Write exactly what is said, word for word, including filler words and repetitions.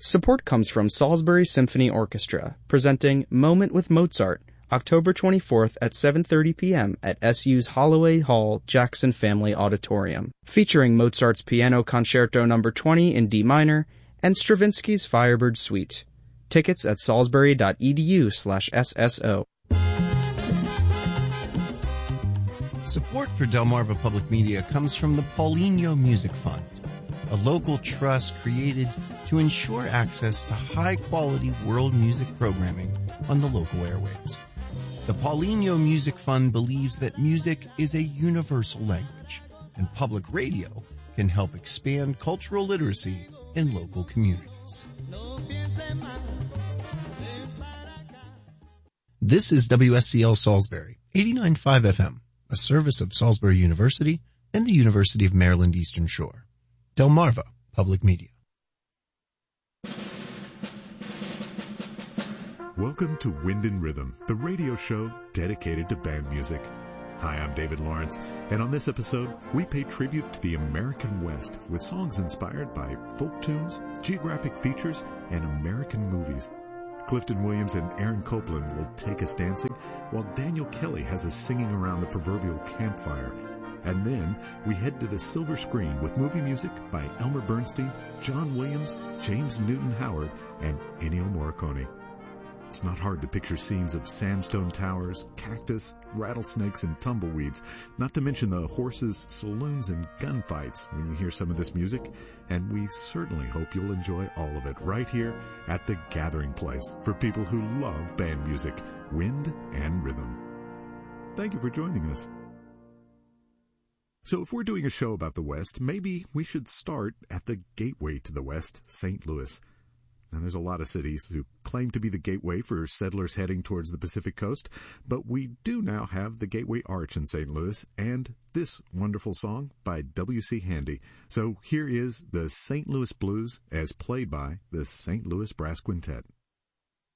Support comes from Salisbury Symphony Orchestra, presenting Moment with Mozart, October twenty-fourth at seven thirty p.m. at S U's Holloway Hall Jackson Family Auditorium, featuring Mozart's Piano Concerto number twenty in D minor and Stravinsky's Firebird Suite. Tickets at salisbury.edu slash SSO. Support for Delmarva Public Media comes from the Paulinho Music Fund, a local trust created to ensure access to high-quality world music programming on the local airwaves. The Paulinho Music Fund believes that music is a universal language, and public radio can help expand cultural literacy in local communities. This is W S C L Salisbury, eighty-nine point five F M, a service of Salisbury University and the University of Maryland Eastern Shore. Delmarva Public Media. Welcome to Wind and Rhythm, the radio show dedicated to band music. Hi, I'm David Lawrence, and on this episode, we pay tribute to the American West with songs inspired by folk tunes, geographic features, and American movies. Clifton Williams and Aaron Copland will take us dancing, while Daniel Kelly has us singing around the proverbial campfire. And then we head to the silver screen with movie music by Elmer Bernstein, John Williams, James Newton Howard, and Ennio Morricone. It's not hard to picture scenes of sandstone towers, cactus, rattlesnakes, and tumbleweeds, not to mention the horses, saloons, and gunfights when you hear some of this music. And we certainly hope you'll enjoy all of it right here at the gathering place for people who love band music, wind and rhythm. Thank you for joining us. So if we're doing a show about the West, maybe we should start at the gateway to the West, Saint Louis. Now, there's a lot of cities who claim to be the gateway for settlers heading towards the Pacific coast, but we do now have the Gateway Arch in Saint Louis and this wonderful song by W C Handy. So here is the Saint Louis Blues as played by the Saint Louis Brass Quintet.